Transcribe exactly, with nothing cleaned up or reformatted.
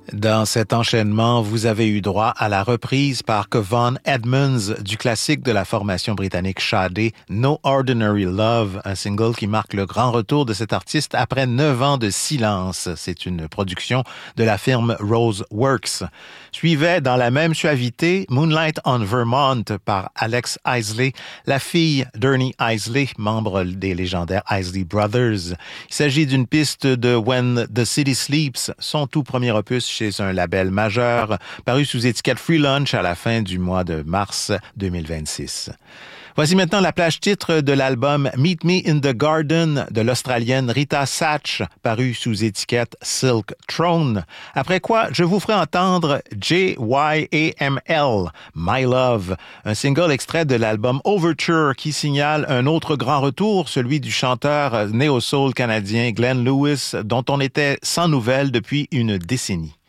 Dans cet enchaînement, vous avez eu droit à la reprise par Kevon Edmonds du classique de la formation britannique Sade, No Ordinary Love, un single qui marque le grand retour de cet artiste après neuf ans de silence. C'est une production de la firme Rose Works. Suivait dans la même suavité Moonlight on Vermont par Alex Isley, la fille d'Ernie Isley, membre des légendaires Isley Brothers. Il s'agit d'une piste de When the City Sleeps, son tout premier opus chez un label majeur, paru sous étiquette Free Lunch à la fin du mois de mars deux mille vingt-six. Voici maintenant la plage titre de l'album Meet Me in the Garden de l'Australienne Rita Satch, paru sous étiquette Silk Throne. Après quoi, je vous ferai entendre J Y A M L, My Love, un single extrait de l'album Overture qui signale un autre grand retour, celui du chanteur néo-soul canadien Glenn Lewis, dont on était sans nouvelles depuis une décennie.